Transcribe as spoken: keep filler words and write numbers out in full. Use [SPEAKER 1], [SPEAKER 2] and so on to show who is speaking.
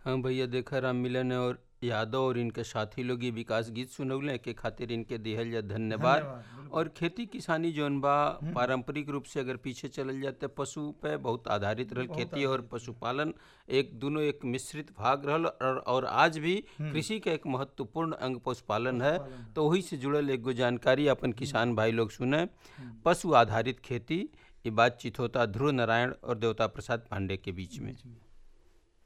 [SPEAKER 1] हाँ भैया, देखा राम मिलन और यादव और इनके साथी लोग ये विकास गीत सुनौले के खातिर इनके दिहल जा धन्यवाद।
[SPEAKER 2] धन्यवाद,
[SPEAKER 1] और
[SPEAKER 2] बिल्कुल।
[SPEAKER 1] खेती किसानी जौन बा
[SPEAKER 2] हुँ,
[SPEAKER 1] पारंपरिक रूप से अगर पीछे चलल जाते पशु पे बहुत आधारित रहल,
[SPEAKER 2] बहुत
[SPEAKER 1] खेती और
[SPEAKER 2] आधारित रहे।
[SPEAKER 1] पशुपालन एक दोनों एक मिश्रित भाग रहल, और, और आज भी
[SPEAKER 2] हुँ,
[SPEAKER 1] कृषि का एक महत्वपूर्ण अंग पशुपालन है।
[SPEAKER 2] पशुपालन है।
[SPEAKER 1] तो वही से जुड़ल एगो जानकारी अपन
[SPEAKER 2] हुँ,
[SPEAKER 1] किसान भाई लोग सुने।
[SPEAKER 2] हुँ,
[SPEAKER 1] पशु आधारित खेती, ये बातचीत होता ध्रुव नारायण और देवता प्रसाद पांडे के बीच में।
[SPEAKER 2] बीच में।